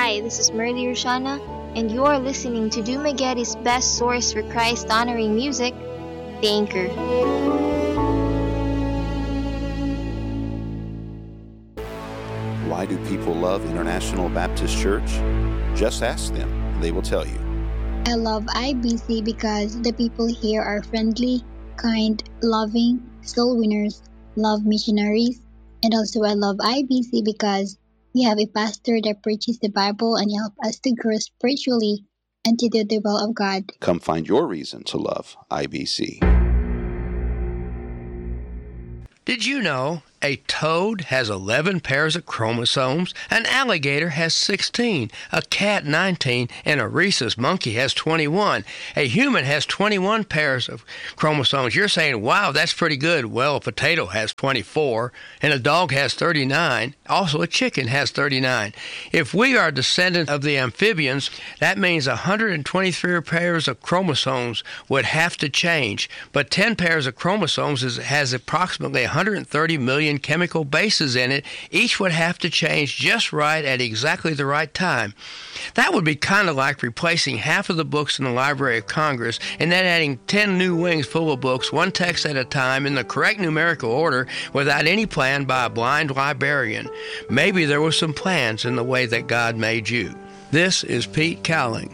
Hi, this is Merly Roshana, and you are listening to Dumagueti's best source for Christ-honoring music, The Anchor. Why do people love International Baptist Church? Just ask them, and they will tell you. I love IBC because the people here are friendly, kind, loving, soul winners, love missionaries, and also I love IBC because we have a pastor that preaches the Bible and help us to grow spiritually and to do the will of God. Come find your reason to love IBC. Did you know a toad has 11 pairs of chromosomes, an alligator has 16, a cat 19, and a rhesus monkey has 21. A human has 21 pairs of chromosomes. You're saying, wow, that's pretty good. Well, a potato has 24, and a dog has 39. Also, a chicken has 39. If we are descendants of the amphibians, that means 123 pairs of chromosomes would have to change. But 10 pairs of chromosomes has approximately 130 million chemical bases in it. Each would have to change just right at exactly the right time. That would be kind of like replacing half of the books in the Library of Congress and then adding 10 new wings full of books, one text at a time, in the correct numerical order without any plan by a blind librarian. Maybe there were some plans in the way that God made you. This is Pete Cowling.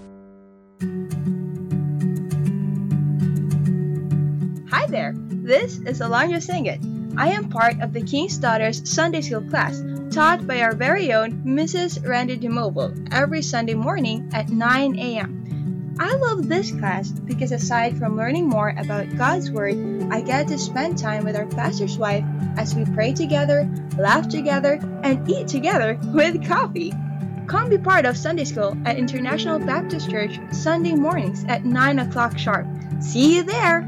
Hi there, this is Alanya Singit. I am part of the King's Daughters Sunday School class taught by our very own Mrs. Randy DeMobile every Sunday morning at 9 a.m. I love this class because aside from learning more about God's Word, I get to spend time with our pastor's wife as we pray together, laugh together, and eat together with coffee. Come be part of Sunday School at International Baptist Church Sunday mornings at 9 o'clock sharp. See you there!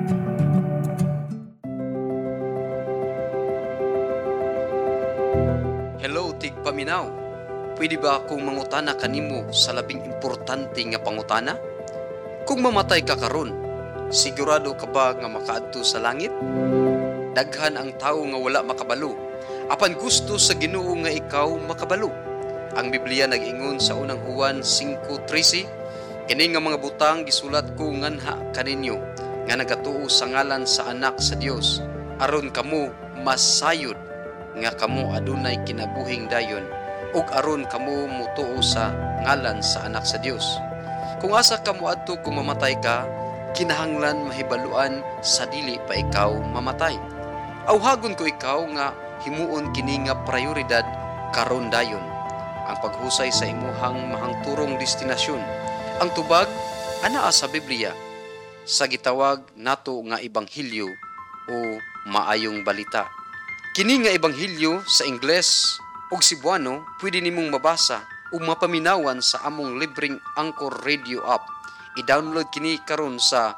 Hello, tigpaminaw. Pwede ba akong mangutana kanimo sa labing importante nga pangutana? Kung mamatay ka karon, sigurado ka ba nga makaadto sa langit? Daghan ang tawo nga wala makabalo, apan gusto sa Ginoo nga ikaw makabalo. Ang Biblia nag-ingon sa unang Juan 5:13, kini nga mga butang gisulat ko nganha kaninyo, nga nagatuo sa ngalan sa Anak sa Dios, aron kamo masayod nga kamo adunay kinabuhing dayon, ug aron kamo mutuo sa ngalan sa Anak sa Dios. Kung asa kamo adto kung mamatay ka, kinahanglan mahibaluan sa dili pa ikaw mamatay. Awhagon ko ikaw nga himuon kini nga prioridad karon dayon, ang paghusay sa imuhang mahangturong destinasyon. Ang tubag anaa sa Biblia sa gitawag nato nga ebanghelyo o maayong balita. Kini nga ebanghelyo sa Ingles ug Cebuano pwede nimong mabasa ug mapaminawan sa among libreng Anchor Radio app. I-download kini karon sa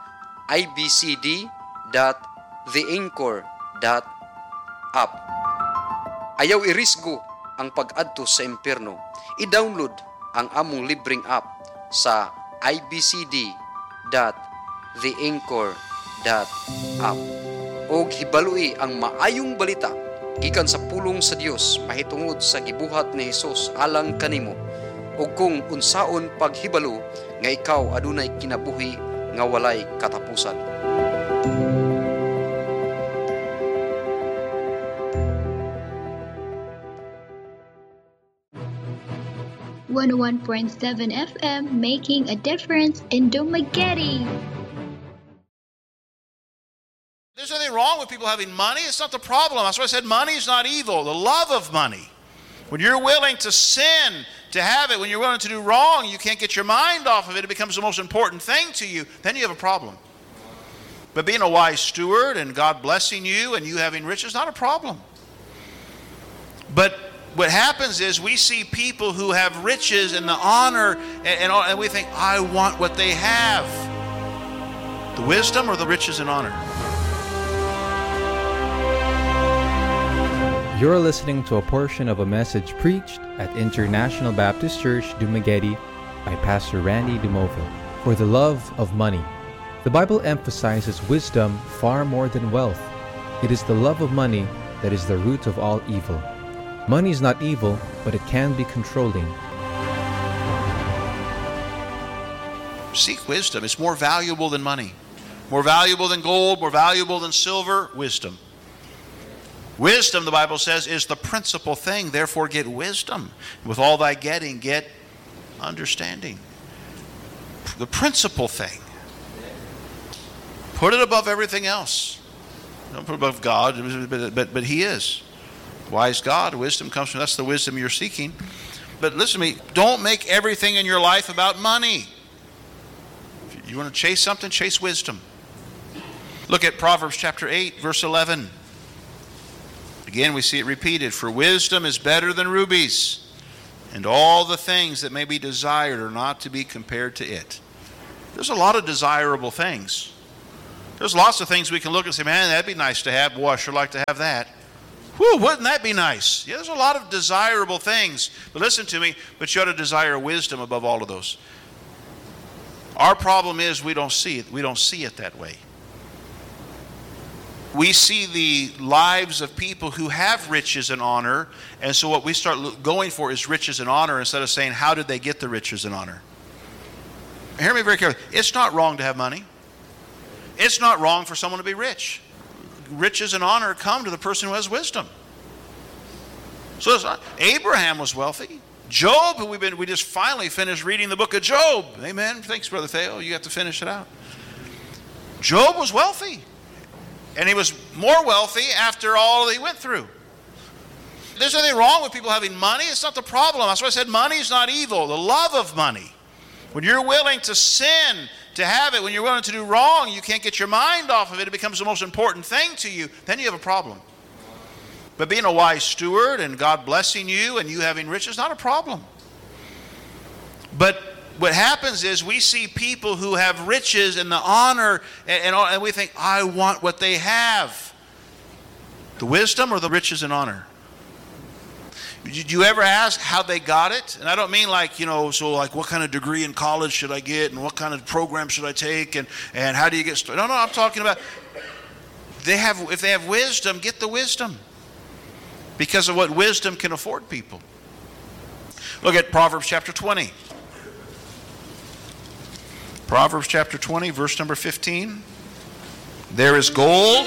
ibcd.theanchor.app. Ayaw irisgo ang pag-adto sa impyerno. I-download ang among libreng app sa ibcd.theanchor.app. Og hibalui ang maayong balita gikan sa pulong sa Dios mahitungod sa gibuhat ni Hesus alang kanimo, ug kung unsaon paghibalo nga ikaw adunay kinabuhi nga walay katapusan. .7 FM, making a difference in Dumaguete. There's nothing wrong with people having money. It's not the problem. That's why I said money is not evil. The love of money. When you're willing to sin, to have it, when you're willing to do wrong, you can't get your mind off of it. It becomes the most important thing to you. Then you have a problem. But being a wise steward and God blessing you and you having riches is not a problem. But what happens is we see people who have riches and the honor and we think, I want what they have. The wisdom or the riches and honor? You're listening to a portion of a message preached at International Baptist Church, Dumaguete by Pastor Randy DeMoville. For the love of money. The Bible emphasizes wisdom far more than wealth. It is the love of money that is the root of all evil. Money is not evil, but it can be controlling. Seek wisdom. It's more valuable than money. More valuable than gold, more valuable than silver, wisdom. Wisdom, the Bible says, is the principal thing. Therefore, get wisdom. With all thy getting, get understanding. The principal thing. Put it above everything else. Don't put it above God, but He is. Wise God, wisdom comes from, that's the wisdom you're seeking. But listen to me, don't make everything in your life about money. If you want to chase something, chase wisdom. Look at Proverbs chapter 8, verse 11. Again, we see it repeated. For wisdom is better than rubies, and all the things that may be desired are not to be compared to it. There's a lot of desirable things. There's lots of things we can look and say, man, that'd be nice to have. Boy, I sure like to have that. Whew, wouldn't that be nice? Yeah, there's a lot of desirable things. But listen to me, but you ought to desire wisdom above all of those. Our problem is we don't see it. We don't see it that way. We see the lives of people who have riches and honor, and so what we start going for is riches and honor instead of saying, how did they get the riches and honor? Hear me very carefully. It's not wrong to have money. It's not wrong for someone to be rich. Riches and honor come to the person who has wisdom. So Abraham was wealthy. Job, who we just finally finished reading the book of Job. Amen. Thanks, Brother Theo. You have to finish it out. Job was wealthy. And he was more wealthy after all he went through. There's nothing wrong with people having money. It's not the problem. That's why I said money is not evil. The love of money. When you're willing to sin to have it, when you're willing to do wrong, you can't get your mind off of it. It becomes the most important thing to you. Then you have a problem. But being a wise steward and God blessing you and you having riches is not a problem. But what happens is we see people who have riches and the honor and we think, I want what they have. The wisdom or the riches and honor? Did you ever ask how they got it? And I don't mean like, so like what kind of degree in college should I get and what kind of program should I take and how do you get started? No, I'm talking about if they have wisdom, get the wisdom. Because of what wisdom can afford people. Look at Proverbs chapter 20. Proverbs chapter 20, verse number 15. There is gold.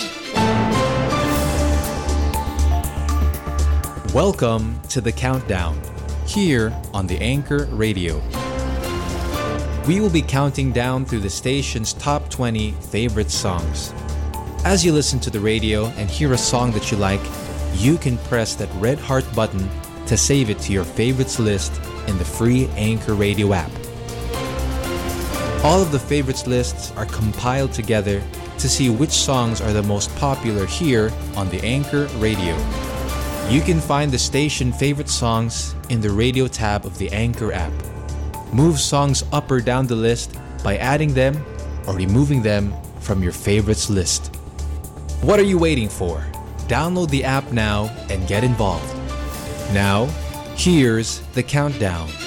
Welcome to the Countdown, here on the Anchor Radio. We will be counting down through the station's top 20 favorite songs. As you listen to the radio and hear a song that you like, you can press that red heart button to save it to your favorites list in the free Anchor Radio app. All of the favorites lists are compiled together to see which songs are the most popular here on the Anchor Radio. You can find the station favorite songs in the radio tab of the Anchor app. Move songs up or down the list by adding them or removing them from your favorites list. What are you waiting for? Download the app now and get involved. Now, here's the countdown.